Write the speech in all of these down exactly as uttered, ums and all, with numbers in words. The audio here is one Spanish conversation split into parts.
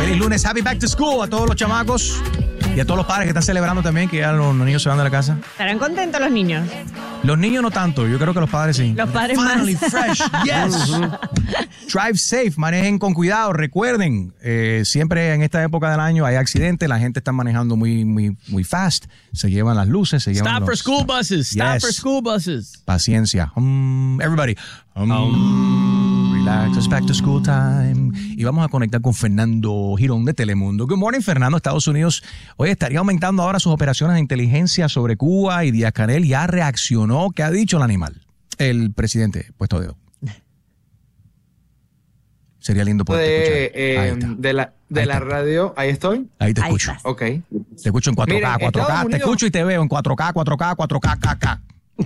Feliz lunes, happy back to school a todos los chamacos y a todos los padres que están celebrando también, que ya los, los niños se van de la casa. ¿Estarán contentos los niños? Los niños no tanto, yo creo que los padres sí. Los padres Finally más. fresh, yes. Drive safe, manejen con cuidado. Recuerden, eh, siempre en esta época del año hay accidentes, la gente está manejando muy, muy, muy fast, se llevan las luces, se llevan Stop los... for school buses. Stop Yes. for school buses. Paciencia. Um, everybody. Um, um, relax. It's back to school time. Y vamos a conectar con Fernando Girón de Telemundo. Good morning, Fernando. Estados Unidos hoy estaría aumentando ahora sus operaciones de inteligencia sobre Cuba y Díaz-Canel ya reaccionó. ¿Qué ha dicho el animal? El presidente, puesto dedo. Sería lindo poder de, escuchar. eh, Ahí está. de la, de Ahí la está. radio, ahí estoy. Ahí te Ahí escucho. estás. Ok. Te escucho en cuatro K, Miren, cuatro K. Estados Te Unidos- escucho y te veo en cuatro K, cuatro K, cuatro K, cuatro K, K, K.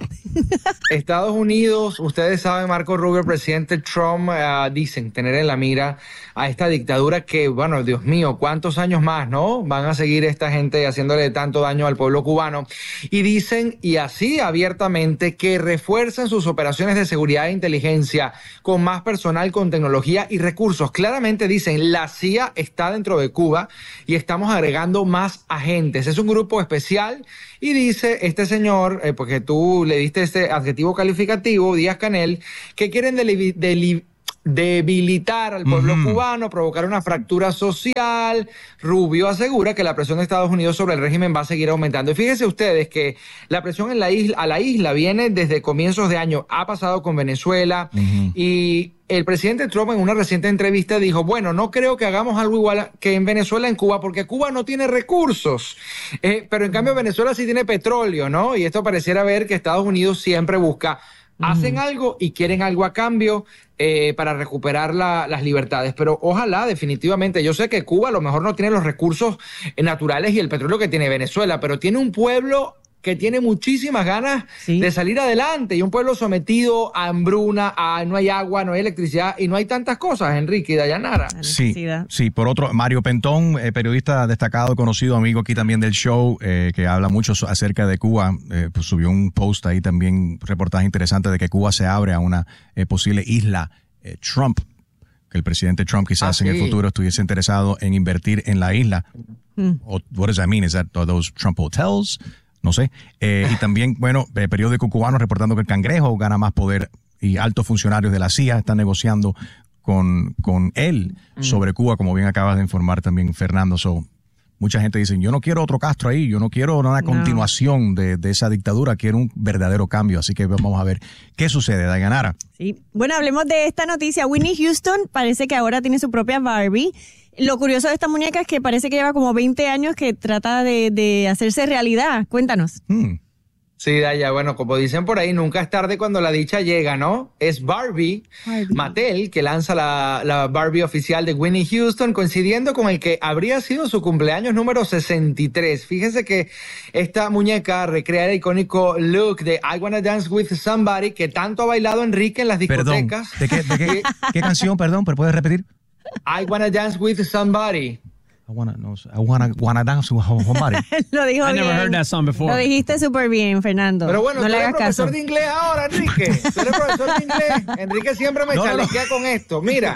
Estados Unidos, ustedes saben, Marco Rubio, el presidente Trump, uh, dicen tener en la mira a esta dictadura que, bueno, Dios mío, ¿cuántos años más, no? Van a seguir esta gente haciéndole tanto daño al pueblo cubano. Y dicen, y así abiertamente, que refuerzan sus operaciones de seguridad e inteligencia con más personal, con tecnología y recursos. Claramente dicen, la C I A está dentro de Cuba y estamos agregando más agentes. Es un grupo especial y dice este señor, eh, porque tú le diste este adjetivo calificativo, Díaz-Canel, que quieren deli- deli- debilitar al pueblo Ujú. cubano, provocar una fractura social. Rubio asegura que la presión de Estados Unidos sobre el régimen va a seguir aumentando. Y fíjense ustedes que la presión en la isla, a la isla viene desde comienzos de año. Ha pasado con Venezuela Ujú. y el presidente Trump en una reciente entrevista dijo, bueno, no creo que hagamos algo igual que en Venezuela, en Cuba, porque Cuba no tiene recursos. Eh, pero en cambio Venezuela sí tiene petróleo, ¿no? Y esto pareciera ver que Estados Unidos siempre busca, hacen algo y quieren algo a cambio eh, para recuperar la- las libertades. Pero ojalá, definitivamente, yo sé que Cuba a lo mejor no tiene los recursos eh, naturales y el petróleo que tiene Venezuela, pero tiene un pueblo que tiene muchísimas ganas Sí. de salir adelante y un pueblo sometido a hambruna, a no hay agua, no hay electricidad y no hay tantas cosas, Enrique y Dayanara. La Sí, necesidad. sí, por otro, Mario Pentón, eh, periodista destacado, conocido, amigo aquí también del show, eh, que habla mucho so- acerca de Cuba, eh, pues subió un post ahí también, un reportaje interesante de que Cuba se abre a una eh, posible isla eh, Trump, que el presidente Trump quizás Ah, en el sí. futuro estuviese interesado en invertir en la isla. O, what does that mean? Is that are those Trump hotels? No sé. Eh, y también, bueno, eh, periódico cubano reportando que el Cangrejo gana más poder y altos funcionarios de la C I A están negociando con, con él sobre Cuba, como bien acabas de informar también, Fernando. So, mucha gente dice, yo no quiero otro Castro ahí, yo no quiero una No. continuación de, de esa dictadura, quiero un verdadero cambio. Así que vamos a ver qué sucede, Dayanara. Sí. Bueno, hablemos de esta noticia. Whitney Houston parece que ahora tiene su propia Barbie. Lo curioso de esta muñeca es que parece que lleva como veinte años que trata de, de hacerse realidad. Cuéntanos. Hmm. Sí, Daya, bueno, como dicen por ahí, nunca es tarde cuando la dicha llega, ¿no? Es Barbie, Barbie. Mattel, que lanza la, la Barbie oficial de Whitney Houston, coincidiendo con el que habría sido su cumpleaños número sesenta y tres. Fíjese que esta muñeca recrea el icónico look de I Wanna Dance With Somebody, que tanto ha bailado Enrique en las Perdón, discotecas. ¿de qué, de qué, qué canción, perdón? ¿Pero puedes repetir? I Wanna Dance With Somebody. I wanna, no, I wanna, wanna dance with somebody. Lo dijo I bien. never heard that song before. Lo dijiste súper bien, Fernando. Pero bueno, no tú le eres hagas profesor caso. de inglés ahora, Enrique. Tú eres profesor de inglés. Enrique siempre me No, no, no. chalequea con esto. Mira,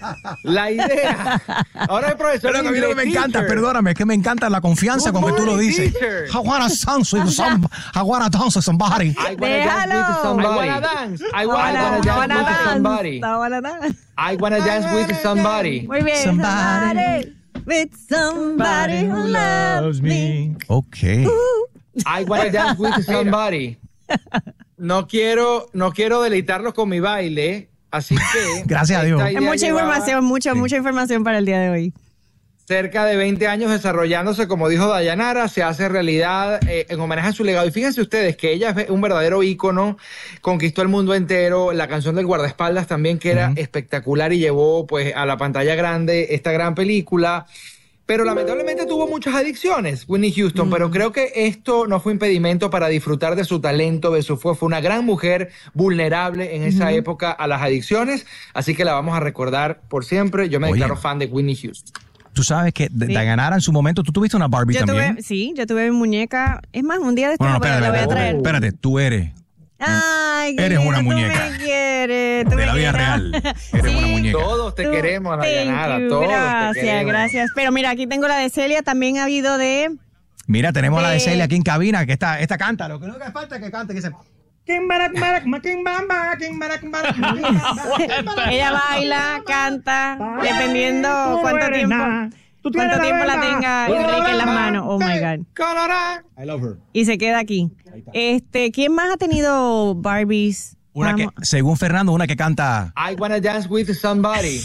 la idea. Ahora es profesor Pero de a mí inglés. lo que me encanta, teacher. perdóname, es que me encanta la confianza Good con que tú lo morning, dices. teacher. I wanna dance with some, I wanna dance with somebody. I wanna Déjalo. dance with somebody. I wanna dance. I wanna, dance with somebody. I wanna dance. I wanna dance with somebody. Muy bien. Somebody. Somebody. With somebody who loves me. Ok. I wanna dance with somebody. No quiero, no quiero deleitarlos con mi baile, así que... Gracias a Dios. esta Hay idea mucha llevaba información, mucha, Sí. mucha información para el día de hoy. cerca de veinte años desarrollándose, como dijo Dayanara, se hace realidad eh, en homenaje a su legado. Y fíjense ustedes que ella es un verdadero ícono, conquistó el mundo entero, la canción del guardaespaldas también, que era uh-huh. espectacular y llevó pues a la pantalla grande esta gran película. Pero lamentablemente tuvo muchas adicciones, Whitney Houston, mm. pero creo que esto no fue impedimento para disfrutar de su talento, de su fue, fue una gran mujer vulnerable en esa mm. época a las adicciones, así que la vamos a recordar por siempre. Yo me Oye. declaro fan de Whitney Houston. Tú sabes que de, sí. de ganar en su momento, tú tuviste una Barbie yo también. Tuve, sí, yo tuve mi muñeca. Es más, un día de esto bueno, no, espérate, la voy a traer. Espérate, tú eres. Ay, eres una tú muñeca. Me quieres. Tú De me la vida quieres. real. Eres una muñeca. Todos te Tú- queremos, thank Dayanara, you, todos te Gracias, queremos. gracias. Pero mira, aquí tengo la de Celia. También ha habido de... Mira, tenemos a la de Eh. Celia aquí en cabina, que esta, esta canta. Lo que no hace falta es que cante, que se... Ella baila, canta, dependiendo cuánto tiempo, cuánto tiempo la tenga Enrique en las manos. Oh my God. Colorado. I love her. Y se queda aquí. Este, ¿quién más ha tenido Barbies? Una que, Vamos. según Fernando, una que canta... I wanna dance with somebody.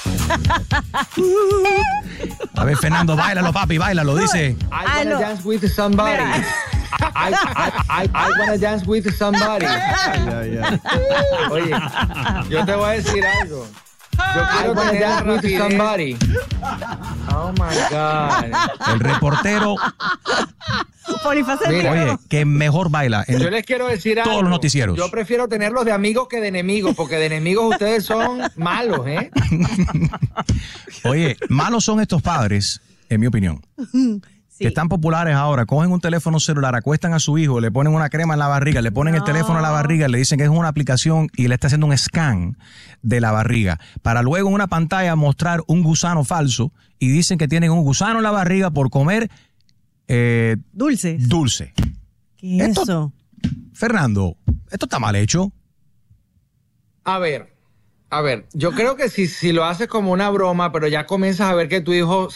A ver, Fernando, báilalo, papi, báilalo, dice... I Ah, wanna no. dance with somebody. Mira. I, I, I, I wanna dance with somebody. Yeah, yeah. Oye, yo te voy a decir algo. Yo quiero tener dance with somebody. Oh my God. El reportero, Polifacético. Mira. oye, que mejor baila. en- Yo les quiero decir algo. Todos los noticieros. Yo prefiero tenerlos de amigos que de enemigos, porque de enemigos ustedes son malos, ¿eh? Oye, malos son estos padres, en mi opinión, Sí. que están populares ahora. Cogen un teléfono celular, acuestan a su hijo, le ponen una crema en la barriga, le ponen el No. teléfono a la barriga, le dicen que es una aplicación y le está haciendo un scan de la barriga, para luego en una pantalla mostrar un gusano falso y dicen que tienen un gusano en la barriga por comer eh, Dulces. dulce. ¿Qué es Esto- eso? Fernando, esto está mal hecho. A ver, a ver, yo creo que si, si lo haces como una broma, pero ya comienzas a ver que tu hijo